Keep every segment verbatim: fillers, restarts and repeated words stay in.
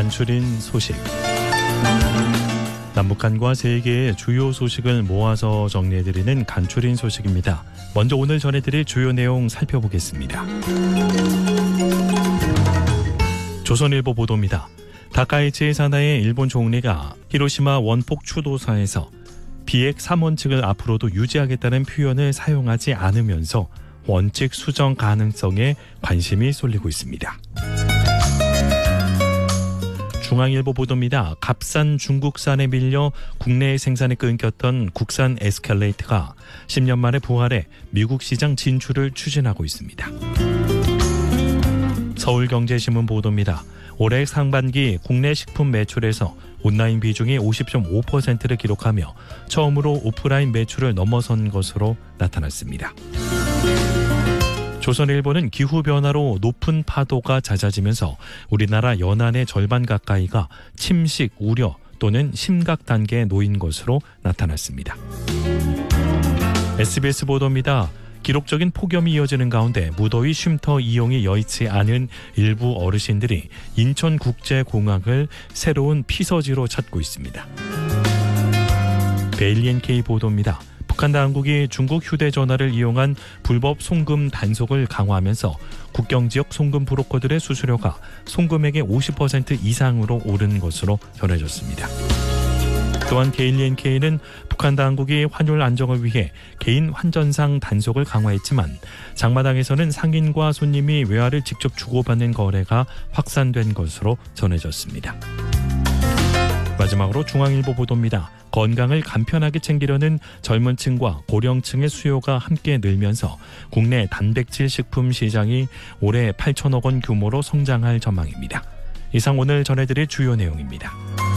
간추린 소식. 남북한과 세계의 주요 소식을 모아서 정리해드리는 간추린 소식입니다. 먼저 오늘 전해드릴 주요 내용 살펴보겠습니다. 조선일보 보도입니다. 다카이치 사나의 일본 총리가 히로시마 원폭 추도사에서 비핵 삼 원칙을 앞으로도 유지하겠다는 표현을 사용하지 않으면서 원칙 수정 가능성에 관심이 쏠리고 있습니다. 중앙일보 보도입니다. 값싼 중국산에 밀려 국내 생산이 끊겼던 국산 에스컬레이터가 십 년 만에 부활해 미국 시장 진출을 추진하고 있습니다. 서울경제신문 보도입니다. 올해 상반기 국내 식품 매출에서 온라인 비중이 오십 점 오 퍼센트를 기록하며 처음으로 오프라인 매출을 넘어선 것으로 나타났습니다. 조선일보는 기후변화로 높은 파도가 잦아지면서 우리나라 연안의 절반 가까이가 침식 우려 또는 심각 단계에 놓인 것으로 나타났습니다. 에스비에스 보도입니다. 기록적인 폭염이 이어지는 가운데 무더위 쉼터 이용이 여의치 않은 일부 어르신들이 인천국제공항을 새로운 피서지로 찾고 있습니다. 베일리엔케이 보도입니다. 북한 당국이 중국 휴대전화를 이용한 불법 송금 단속을 강화하면서 국경지역 송금 브로커들의 수수료가 송금액의 오십 퍼센트 이상으로 오른 것으로 전해졌습니다. 또한 케이엘엔케이는 북한 당국이 환율 안정을 위해 개인 환전상 단속을 강화했지만 장마당에서는 상인과 손님이 외화를 직접 주고받는 거래가 확산된 것으로 전해졌습니다. 마지막으로 중앙일보 보도입니다. 건강을 간편하게 챙기려는 젊은 층과 고령층의 수요가 함께 늘면서 국내 단백질 식품 시장이 올해 팔천억 원 규모로 성장할 전망입니다. 이상 오늘 전해드릴 주요 내용입니다.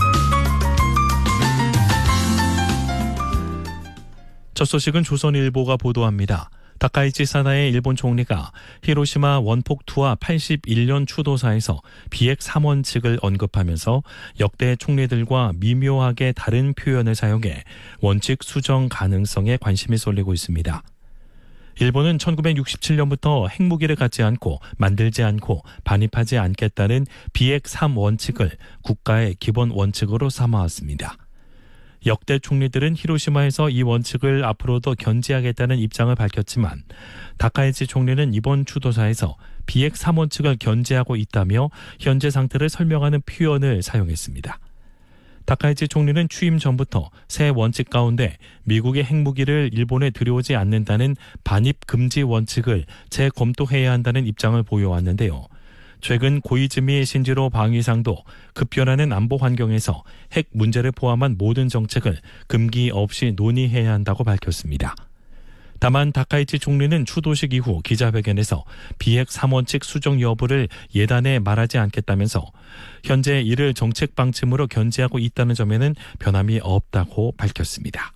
첫 소식은 조선일보가 보도합니다. 다카이치 사나의 일본 총리가 히로시마 원폭투하 팔십일 년 추도사에서 비핵 삼 원칙을 언급하면서 역대 총리들과 미묘하게 다른 표현을 사용해 원칙 수정 가능성에 관심이 쏠리고 있습니다. 일본은 천구백육십칠 년부터 핵무기를 갖지 않고 만들지 않고 반입하지 않겠다는 비핵 삼 원칙을 국가의 기본 원칙으로 삼아왔습니다. 역대 총리들은 히로시마에서 이 원칙을 앞으로도 견지하겠다는 입장을 밝혔지만 다카이치 총리는 이번 추도사에서 비핵 삼 원칙을 견지하고 있다며 현재 상태를 설명하는 표현을 사용했습니다. 다카이치 총리는 취임 전부터 새 원칙 가운데 미국의 핵무기를 일본에 들여오지 않는다는 반입 금지 원칙을 재검토해야 한다는 입장을 보여왔는데요. 최근 고이즈미 신지로 방위상도 급변하는 안보 환경에서 핵 문제를 포함한 모든 정책을 금기 없이 논의해야 한다고 밝혔습니다. 다만 다카이치 총리는 추도식 이후 기자회견에서 비핵 삼 원칙 수정 여부를 예단해 말하지 않겠다면서 현재 이를 정책 방침으로 견지하고 있다는 점에는 변함이 없다고 밝혔습니다.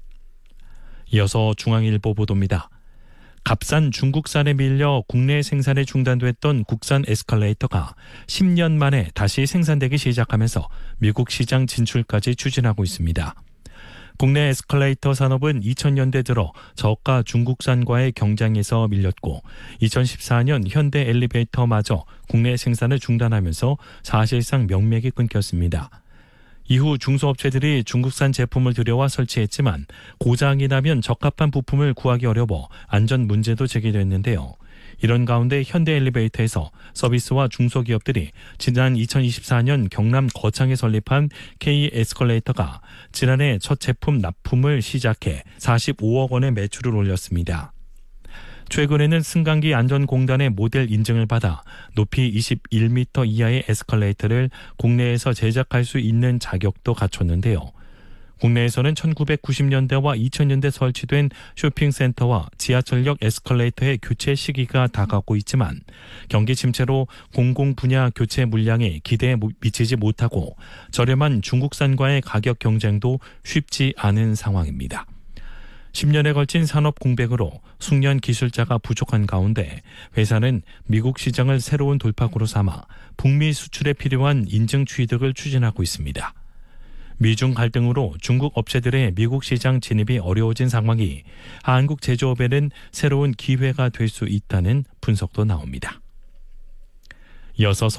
이어서 중앙일보 보도입니다. 값싼 중국산에 밀려 국내 생산이 중단됐던 국산 에스컬레이터가 십 년 만에 다시 생산되기 시작하면서 미국 시장 진출까지 추진하고 있습니다. 국내 에스컬레이터 산업은 이천 년대 들어 저가 중국산과의 경쟁에서 밀렸고 이천십사 년 현대 엘리베이터마저 국내 생산을 중단하면서 사실상 명맥이 끊겼습니다. 이후 중소업체들이 중국산 제품을 들여와 설치했지만 고장이 나면 적합한 부품을 구하기 어려워 안전 문제도 제기됐는데요. 이런 가운데 현대 엘리베이터에서 서비스와 중소기업들이 지난 이천이십사 년 경남 거창에 설립한 K 에스컬레이터가 지난해 첫 제품 납품을 시작해 사십오억 원의 매출을 올렸습니다. 최근에는 승강기 안전공단의 모델 인증을 받아 높이 이십일 미터 이하의 에스컬레이터를 국내에서 제작할 수 있는 자격도 갖췄는데요. 국내에서는 천구백구십 년대와 이천 년대 설치된 쇼핑센터와 지하철역 에스컬레이터의 교체 시기가 다가오고 있지만 경기 침체로 공공 분야 교체 물량이 기대에 미치지 못하고 저렴한 중국산과의 가격 경쟁도 쉽지 않은 상황입니다. 십 년에 걸친 산업 공백으로 숙련 기술자가 부족한 가운데 회사는 미국 시장을 새로운 돌파구로 삼아 북미 수출에 필요한 인증 취득을 추진하고 있습니다. 미중 갈등으로 중국 업체들의 미국 시장 진입이 어려워진 상황이 한국 제조업에는 새로운 기회가 될 수 있다는 분석도 나옵니다. 이어서